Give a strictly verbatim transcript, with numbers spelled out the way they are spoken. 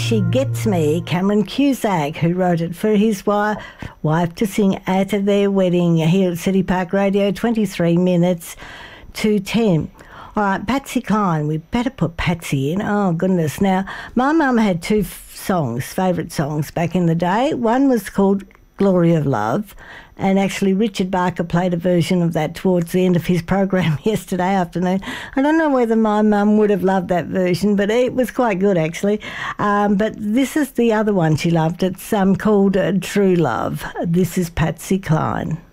She Gets Me, Cameron Cusack, who wrote it for his wife, wife to sing at their wedding here at City Park Radio, twenty-three minutes to ten. All right, Patsy Cline. We better put Patsy in. Oh, goodness. Now, my mum had two f- songs, favourite songs back in the day. One was called Glory of Love, and actually Richard Barker played a version of that towards the end of his program yesterday afternoon. I don't know whether my mum would have loved that version, but it was quite good actually. Um, but this is the other one she loved. It's um, called uh, True Love. This is Patsy Cline.